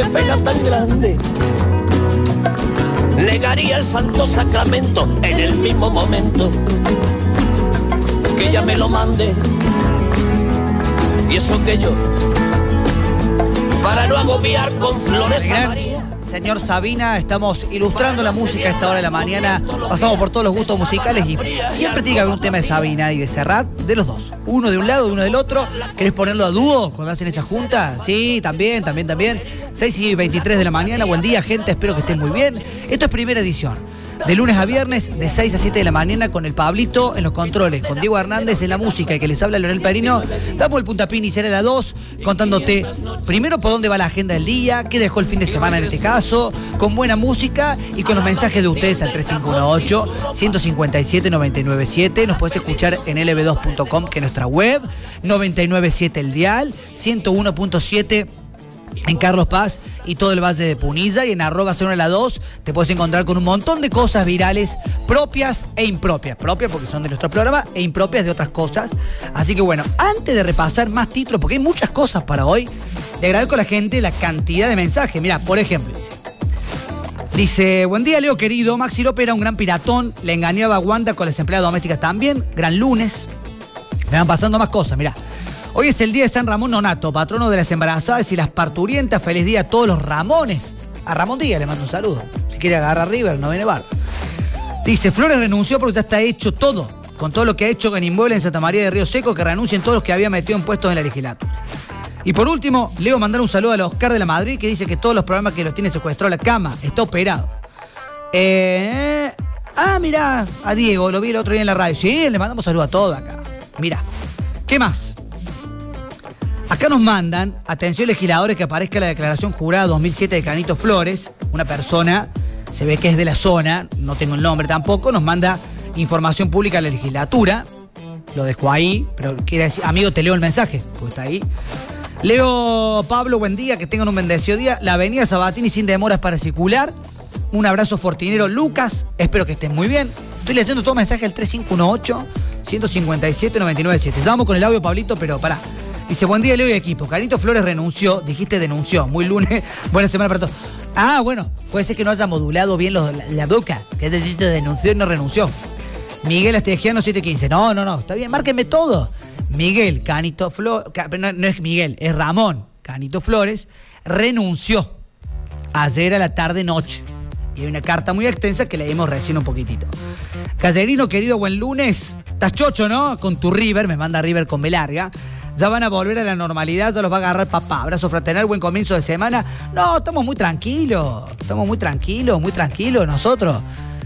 qué pena tan grande. Negaría el santo sacramento en el mismo momento que ella me lo mande. Y eso que yo, para no agobiar con flores a María. Señor Sabina, estamos ilustrando la música a esta hora de la mañana. Pasamos por todos los gustos musicales y siempre tiene que haber un tema de Sabina y de Serrat, de los dos. Uno de un lado y uno del otro. ¿Querés ponerlo a dúo cuando hacen esa junta? Sí, también. 6:23 de la mañana. Buen día, gente. Espero que estén muy bien. Esto es primera edición. De lunes a viernes, de 6 a 7 de la mañana, con el Pablito en los controles, con Diego Hernández en la música y que les habla Leonel Perino. Damos el puntapié inicial a las 2, contándote primero por dónde va la agenda del día, qué dejó el fin de semana en este caso, con buena música y con los mensajes de ustedes al 3518-157-997. Nos podés escuchar en lb2.com, que es nuestra web, 997 el dial, 101.7 en Carlos Paz y todo el Valle de Punilla, y en @2 te puedes encontrar con un montón de cosas virales propias e impropias. Propias porque son de nuestro programa e impropias de otras cosas. Así que bueno, antes de repasar más títulos, porque hay muchas cosas para hoy, le agradezco a la gente la cantidad de mensajes. Mirá, por ejemplo, dice, buen día Leo querido, Maxi López era un gran piratón, le engañaba a Wanda con las empleadas domésticas también, gran lunes. Me van pasando más cosas, mirá. Hoy es el día de San Ramón Nonato, patrono de las embarazadas y las parturientas. Feliz día a todos los Ramones. A Ramón Díaz le mando un saludo. Si quiere agarrar a River, no viene bar. Dice, Flores renunció porque ya está hecho todo. Con todo lo que ha hecho en inmueble en Santa María de Río Seco, que renuncien todos los que había metido en puestos en la legislatura. Y por último, Leo mandar un saludo a Oscar de la Madrid, que dice que todos los programas que los tiene secuestrado a la cama, está operado. Mirá, a Diego, lo vi el otro día en la radio. Sí, le mandamos saludo a todos acá. Mirá, ¿qué más? Acá nos mandan, atención legisladores, que aparezca la declaración jurada 2007 de Canito Flores, una persona, se ve que es de la zona, no tengo el nombre tampoco, nos manda información pública a la legislatura, lo dejo ahí, pero quiere decir, amigo, te leo el mensaje, porque está ahí. Leo, Pablo, buen día, que tengan un bendecido día. La avenida Sabatini sin demoras para circular. Un abrazo fortinero, Lucas, espero que estén muy bien. Estoy leyendo todo mensaje al 3518-157-997. Vamos con el audio, Pablito, pero pará. Dice, buen día Leo y equipo. Canito Flores renunció, dijiste denunció. Muy lunes, buena semana para todos. Bueno, puede ser que no haya modulado bien la boca. Que denunció y no renunció. Miguel Astegiano 715. No, está bien, márquenme todo. Miguel Canito Flores, no es Miguel, es Ramón Canito Flores, renunció ayer a la tarde-noche. Y hay una carta muy extensa que leímos recién un poquitito. Callerino, querido, buen lunes. Estás chocho, ¿no? Con tu River, me manda River con B larga. Ya van a volver a la normalidad, ya los va a agarrar papá. Abrazo fraternal, buen comienzo de semana. No, estamos muy tranquilos nosotros.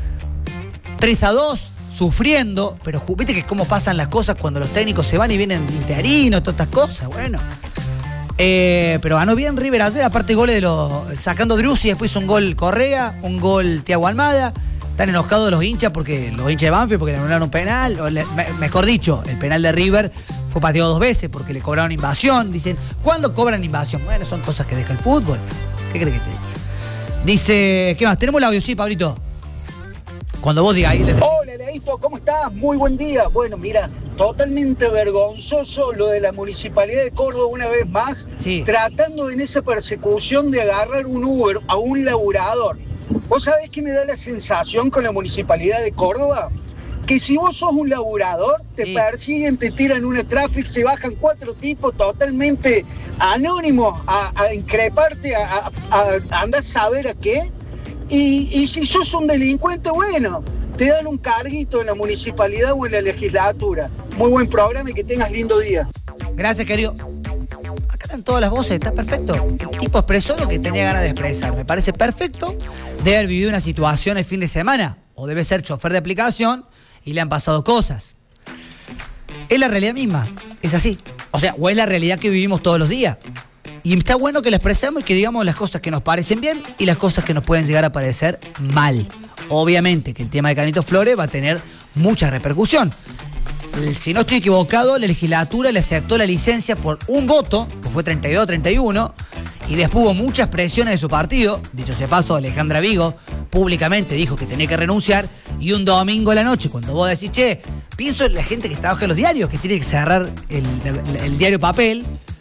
3-2, sufriendo, pero viste que cómo pasan las cosas cuando los técnicos se van y vienen interinos, todas estas cosas, bueno. Pero ganó bien River ayer, aparte goles sacando Driussi, después hizo un gol Correa, un gol Thiago Almada. Están enojados los hinchas los hinchas de Banfield porque le anularon un penal, mejor dicho, el penal de River fue pateado 2 veces porque le cobraron invasión. Dicen, ¿cuándo cobran invasión? Bueno, son cosas que deja el fútbol. ¿Qué crees que te diga? Dice, ¿qué más? ¿Tenemos el audio? Sí, Pablito. Cuando vos digas ahí. Hola, Leito, ¿cómo estás? Muy buen día. Bueno, mira, totalmente vergonzoso lo de la Municipalidad de Córdoba una vez más, sí, tratando en esa persecución de agarrar un Uber a un laburador. ¿Vos sabés qué me da la sensación con la Municipalidad de Córdoba? Que si vos sos un laburador, te persiguen, te tiran una traffic, se bajan 4 tipos totalmente anónimos a increparte, a andar a saber a qué. Y si sos un delincuente, bueno, te dan un carguito en la municipalidad o en la legislatura. Muy buen programa y que tengas lindo día. Gracias, querido. Acá están todas las voces, está perfecto. El tipo expresó lo que tenía ganas de expresar. Me parece perfecto. Debe haber vivido una situación el fin de semana, o debe ser chofer de aplicación y le han pasado cosas. Es la realidad misma, es así. O sea, o es la realidad que vivimos todos los días. Y está bueno que la expresemos y que digamos las cosas que nos parecen bien y las cosas que nos pueden llegar a parecer mal. Obviamente que el tema de Canito Flores va a tener mucha repercusión. Si no estoy equivocado, la legislatura le aceptó la licencia por un voto, que fue 32-31, y después hubo muchas presiones de su partido. Dicho sea paso, Alejandra Vigo públicamente dijo que tenía que renunciar, y un domingo a la noche, cuando vos decís, che, pienso en la gente que trabaja en los diarios, que tiene que cerrar el diario papel,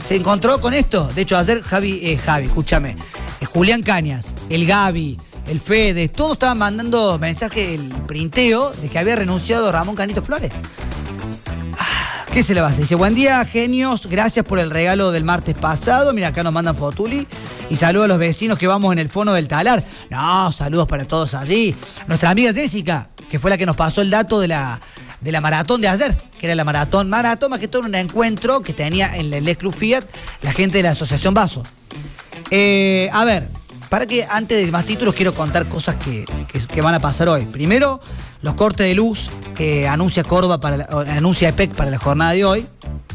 se encontró con esto. De hecho, ayer Javi, escúchame, Julián Cañas, el Gaby, el Fede, todos estaban mandando mensaje, el printeo, de que había renunciado Ramón Canito Flores. ¿Qué se le va a hacer? Dice, buen día, genios, gracias por el regalo del martes pasado. Mira, acá nos mandan fotuli. Y saludos a los vecinos que vamos en el fono del Talar. No, saludos para todos allí. Nuestra amiga Jessica, que fue la que nos pasó el dato de la maratón de ayer, que era la maratón más que todo un encuentro que tenía en el Club Fiat la gente de la Asociación Vaso. A ver, para que antes de más títulos quiero contar cosas que van a pasar hoy. Primero, los cortes de luz que anuncia Córdoba anuncia EPEC para la jornada de hoy.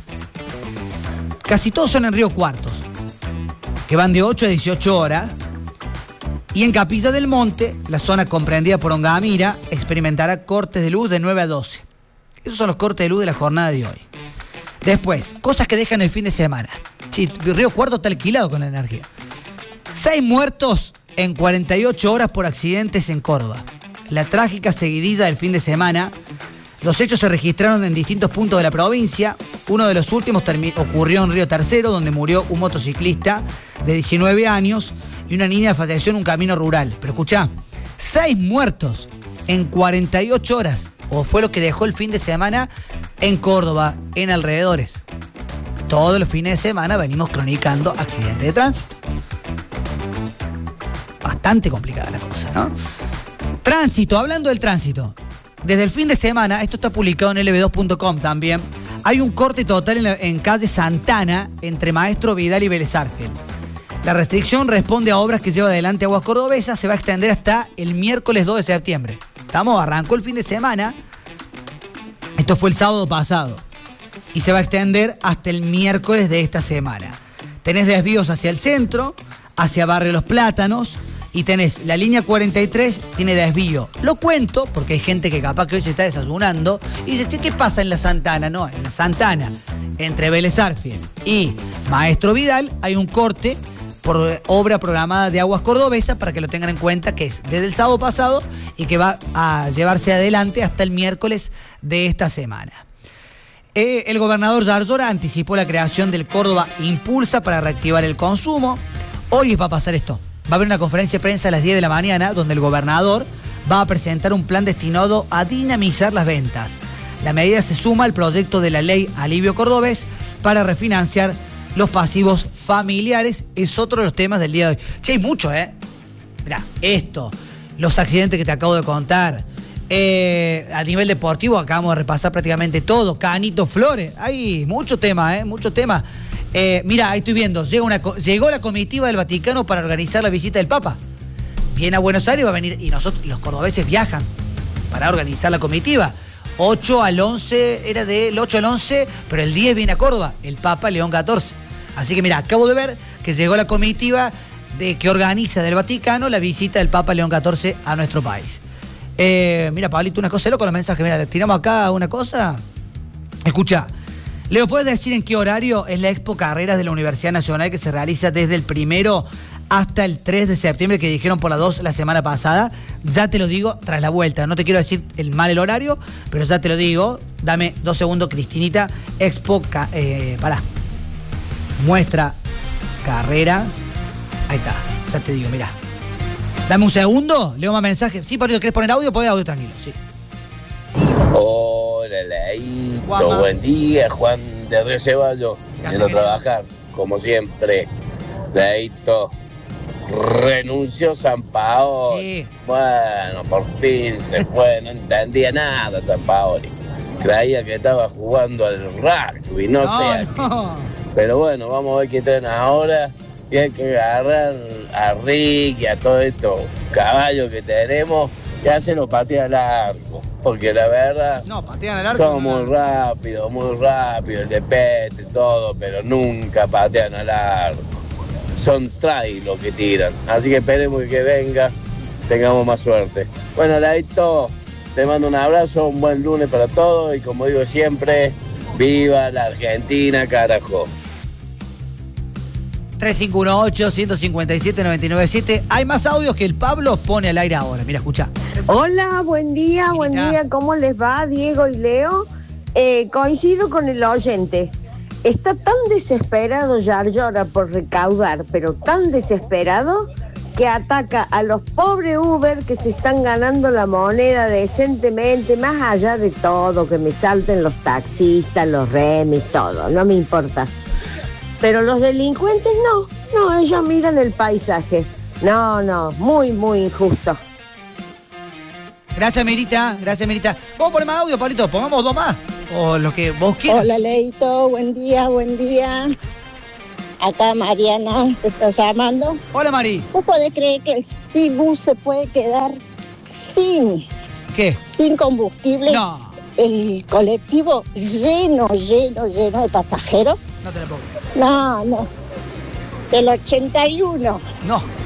Casi todos son en Río Cuartos, que van de 8 a 18 horas. Y en Capilla del Monte, la zona comprendida por Ongamira, experimentará cortes de luz de 9 a 12. Esos son los cortes de luz de la jornada de hoy. Después, cosas que dejan el fin de semana. Sí, Río Cuarto está alquilado con la energía. 6 muertos en 48 horas por accidentes en Córdoba. La trágica seguidilla del fin de semana. Los hechos se registraron en distintos puntos de la provincia. Uno de los últimos ocurrió en Río Tercero, donde murió un motociclista de 19 años y una niña falleció en un camino rural. Pero escuchá, 6 muertos en 48 horas. O fue lo que dejó el fin de semana en Córdoba, en alrededores. Todos los fines de semana venimos cronicando accidentes de tránsito. Bastante complicada la cosa, ¿no? Tránsito, hablando del tránsito. Desde el fin de semana, esto está publicado en lb2.com también, hay un corte total en calle Santana entre Maestro Vidal y Vélez Arfield. La restricción responde a obras que lleva adelante Aguas Cordobesas, se va a extender hasta el miércoles 2 de septiembre. Arrancó el fin de semana, esto fue el sábado pasado, y se va a extender hasta el miércoles de esta semana. Tenés desvíos hacia el centro, hacia Barrio Los Plátanos, y tenés la línea 43, tiene desvío. Lo cuento porque hay gente que capaz que hoy se está desayunando y dice, che, ¿qué pasa en la Santana? No, en la Santana, entre Vélez Arfield y Maestro Vidal, hay un corte por obra programada de Aguas Cordobesas, para que lo tengan en cuenta, que es desde el sábado pasado y que va a llevarse adelante hasta el miércoles de esta semana. El gobernador Zarzora anticipó la creación del Córdoba Impulsa para reactivar el consumo. Hoy va a pasar esto. Va a haber una conferencia de prensa a las 10 de la mañana donde el gobernador va a presentar un plan destinado a dinamizar las ventas. La medida se suma al proyecto de la ley Alivio Cordobés para refinanciar los pasivos familiares. Es otro de los temas del día de hoy. Che, hay mucho, Mirá, esto, los accidentes que te acabo de contar. A nivel deportivo acabamos de repasar prácticamente todo. Canito Flores, hay mucho tema, mucho tema. Mira, ahí estoy viendo, llegó la comitiva del Vaticano para organizar la visita del Papa. Viene a Buenos Aires, va a venir, y nosotros, los cordobeses, viajan para organizar la comitiva. 8 al 11, era del 8 al 11, pero el 10 viene a Córdoba, el Papa León XIV. Así que mira, acabo de ver que llegó la comitiva que organiza del Vaticano la visita del Papa León XIV a nuestro país. Mira, Pablito, una cosa loca, los mensajes, mira, tiramos acá una cosa. Escucha. Leo, ¿puedes decir en qué horario es la Expo Carreras de la Universidad Nacional que se realiza desde el 1 hasta el 3 de septiembre, que dijeron por las 2 la semana pasada? Ya te lo digo tras la vuelta. No te quiero decir el horario, pero ya te lo digo. Dame 2 segundos, Cristinita. Expo, pará. Muestra carrera. Ahí está, ya te digo, mirá. Dame un segundo, leo más mensajes. Sí, Pablo, ¿querés poner audio? Podés audio, tranquilo, sí. Hola, Leito, buen día, Juan de Río Ceballos, yendo a trabajar, como siempre. Leito, renunció Sampaoli. Sí. Bueno, por fin se fue, no entendía nada Sampaoli. Creía que estaba jugando al rugby, no sé. No. Pero bueno, vamos a ver qué traen ahora. Y hay que agarrar a Rick y a todos estos caballos que tenemos y hacerlo patear al arco. Porque la verdad, patean al arco. Son muy rápidos, el de Pete, todo, pero nunca patean al arco. Son trail los que tiran. Así que esperemos que venga, tengamos más suerte. Bueno, Laito, te mando un abrazo, un buen lunes para todos y como digo siempre, viva la Argentina, carajo. 3518-157-997. Hay más audios que el Pablo pone al aire ahora. Mira, escucha. Hola, buen día. ¿Cómo les va, Diego y Leo? Coincido con el oyente. está tan desesperado Yarlora por recaudar, pero tan desesperado que ataca a los pobres Uber que se están ganando la moneda decentemente, más allá de todo, que me salten los taxistas, los remis, todo, no me importa. Pero los delincuentes no, ellos miran el paisaje. No, muy, muy injusto. Gracias, Mirita. Vamos a poner más audio, Pablito. Pongamos 2 más. O lo que vos quieras. Hola, Leito. Buen día. Acá Mariana te está llamando. Hola, Mari. ¿Vos podés creer que el Cibus se puede quedar sin... ¿Qué? Sin combustible? No. El colectivo lleno de pasajeros. No te la pongo. No. Del 81. No.